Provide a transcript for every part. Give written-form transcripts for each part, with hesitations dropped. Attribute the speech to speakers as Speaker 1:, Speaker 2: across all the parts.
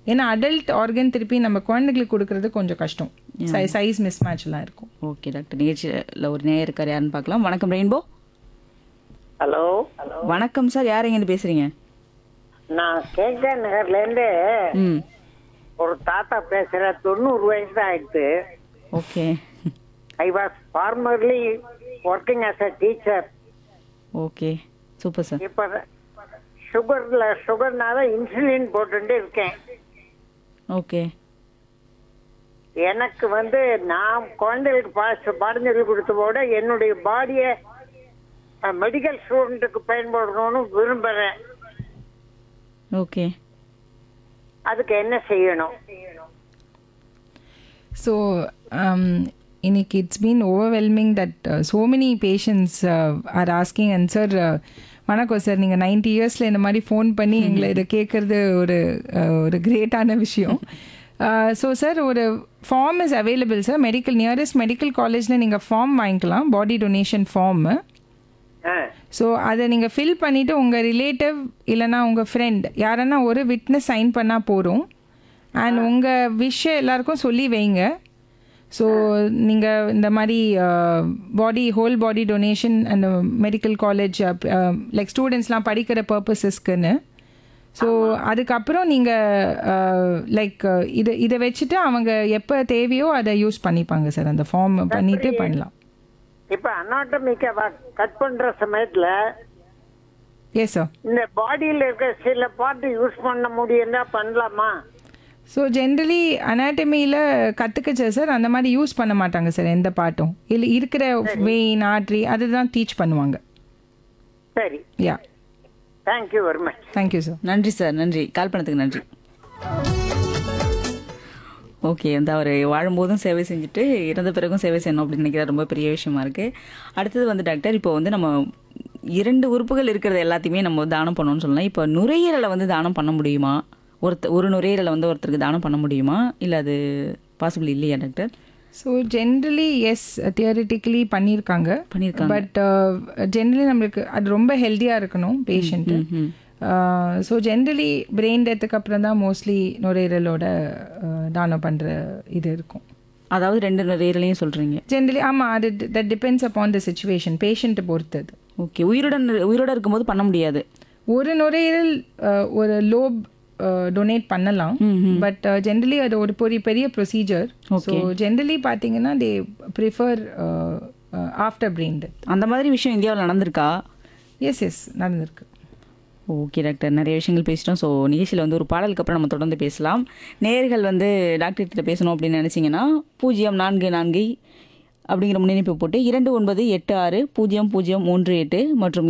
Speaker 1: ஏன்னா adult organ திருப்பி நம்ம குழந்தைகளுக்கு கொடுக்கறது கொஞ்சம் கஷ்டம். சைஸ் மிஸ் மேட்ச்லாம் இருக்கும்.
Speaker 2: ஓகே டாக்டர், நிகழ்ச்சியில் ஒரு நேயர் இருக்கார், யாருன்னு பார்க்கலாம். வணக்கம் ரெயின்போ.
Speaker 3: ஹலோ.
Speaker 2: வணக்கம் சார், யார் எங்கேருந்து பேசுறீங்க?
Speaker 3: நான் கேகே நகர்லேருந்து
Speaker 2: ம்.
Speaker 3: ஒரு தாத்தா பேசுறேன். 90 வயசு தான் ஆயிடுச்சு.
Speaker 2: Okay.
Speaker 3: I was formerly working as a teacher.
Speaker 2: Okay, super sir.
Speaker 3: இப்போ சுகர்னால இன்சுலின் போட்டுட்டு இருக்கேன்.
Speaker 2: ஓகே.
Speaker 3: எனக்கு நான் குழந்தைகளுக்கு பாடம் சொல்லி கொடுத்ததோட என்னுடைய பாடியை மெடிக்கல் ஸ்டூடெண்ட்டுக்கு பயன்படுத்தணும்னு விரும்புகிறேன்.
Speaker 2: ஓகே.
Speaker 3: அதுக்கு என்ன செய்யணும்?
Speaker 1: ஸோ இன்னைக்கு it's been overwhelming that so many patients are asking. and sir வணக்கம் சார், நீங்கள் 90 இயர்ஸில் இந்த மாதிரி ஃபோன் பண்ணி எங்களை இதை கேட்குறது ஒரு கிரேட்டான விஷயம். ஸோ சார், ஒரு form is available sir. Nearest medical காலேஜில் நீங்கள் ஃபார்ம் வாங்கிக்கலாம், பாடி டொனேஷன் ஃபார்மு. ஸோ அதை நீங்கள் ஃபில் பண்ணிவிட்டு உங்கள் ரிலேட்டிவ் இல்லைனா உங்கள் ஃப்ரெண்ட் யாரன்னா ஒரு விட்னஸ் சைன் பண்ணால் போகிறோம். அண்ட் உங்கள் விஷயம் எல்லாருக்கும் சொல்லி வைங்க. ஸோ நீங்கள் இந்த மாதிரி ஹோல் பாடி டொனேஷன் அந்த மெடிக்கல் காலேஜ் லைக் ஸ்டூடெண்ட்ஸ்லாம் படிக்கிற பர்பஸஸ்க்குன்னு. ஸோ அதுக்கப்புறம் நீங்கள் லைக் இதை வச்சுட்டு அவங்க எப்போ தேவையோ அதை யூஸ் பண்ணிப்பாங்க சார். அந்த ஃபார்ம் பண்ணிட்டு பண்ணலாம்.
Speaker 3: இப்ப அனாட்டமிக்கா கட் பண்ற சமயத்துல
Speaker 1: எஸ் சார்,
Speaker 3: இந்த பாடியில இருக்க சில பார்ட் யூஸ் பண்ண முடியும்னா பண்ணலாமா?
Speaker 1: ஸோ ஜென்ரலி அனாட்டமியில் கற்றுக்கச்சா சார் அந்த மாதிரி யூஸ் பண்ண மாட்டாங்க சார் எந்த பாட்டும். இல்லை இருக்கிற வெயின் ஆட்ரி அதுதான் டீச் பண்ணுவாங்க.
Speaker 3: சரி.
Speaker 1: யா,
Speaker 3: thank you very much.
Speaker 1: Thank you sir.
Speaker 2: நன்றி சார், நன்றி. கால் பண்ணதுக்கு நன்றி. ஓகே, அவர் வாழும்போதும் சேவை செஞ்சுட்டு இறந்த பிறகும் சேவை செய்யணும் அப்படின்னு நினைக்கிறது ரொம்ப பெரிய விஷயமா இருக்குது. அடுத்தது டாக்டர், இப்போ நம்ம 2 உறுப்புகள் இருக்கிறது எல்லாத்தையுமே நம்ம தானம் பண்ணணும்னு சொல்லலாம். இப்போ நுரையீரலை தானம் பண்ண முடியுமா? ஒரு நுரையீரலை ஒருத்தருக்கு தானம் பண்ண முடியுமா, இல்லை அது பாசிபிள் இல்லையா doctor?
Speaker 1: So generally S, theoretically பண்ணியிருக்காங்க. பட் ஜென்ரலி நம்மளுக்கு அது ரொம்ப ஹெல்த்தியாக இருக்கணும் பேஷண்ட்டு. ஸோ ஜென்ரலி பிரெயின் டெத்துக்கு அப்புறம் தான் மோஸ்ட்லி நுரையீரலோட தானம் பண்ணுற இது இருக்கும்.
Speaker 2: அதாவது 2 நுரையீரலையும் சொல்கிறீங்க?
Speaker 1: ஜென்ரலி ஆமாம், அது that depends upon the situation, பேஷண்ட்டை பொறுத்தது.
Speaker 2: ஓகே. உயிரோட இருக்கும்போது பண்ண முடியாது.
Speaker 1: ஒரு நுரையீரல் ஒரு லோப் டொனேட் பண்ணலாம். பட் ஜென்ரலி அது ஒரு பெரிய ப்ரொசீஜர். ஸோ ஜென்ரலி பார்த்தீங்கன்னா they prefer after brain death.
Speaker 2: அந்த மாதிரி விஷயம் இந்தியாவில் நடந்திருக்கா?
Speaker 1: எஸ் நடந்திருக்கு.
Speaker 2: ஓகே டாக்டர், நிறைய விஷயங்கள் பேசிட்டோம். ஸோ நிகழ்ச்சியில் ஒரு பாடலுக்கு அப்புறம் நம்ம தொடர்ந்து பேசலாம். நேயர்கள் டாக்டர் கிட்ட பேசணும் அப்படின்னு நினச்சிங்கன்னா 0444 அப்படிங்கிற முன்னிணைப்பு போட்டு 29860038 மற்றும்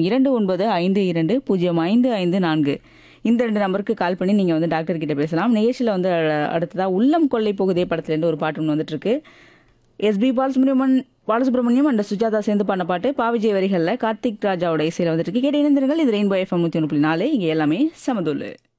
Speaker 2: 2952055554 இந்த 2 நம்பருக்கு கால் பண்ணி நீங்கள் டாக்டர் கிட்ட பேசலாம். நிகழ்ச்சியில் அடுத்ததாக உள்ளம் கொள்ளை போகுதே படத்துலேருந்து ஒரு பாட்டு ஒன்று வந்துட்டுருக்கு. எஸ்பி பாலசுப்ரமணியம் அண்ட் சுஜாதா சேர்ந்து பண்ண பாட்டு, பாவிஜய் வரிகளில் கார்த்திக் ராஜாவோட இசையில் வந்துட்டு கேட்டு இணைந்திருங்கள். இது ரெயின்போ FM 101.4. இங்கே எல்லாமே சமதுள்ளு.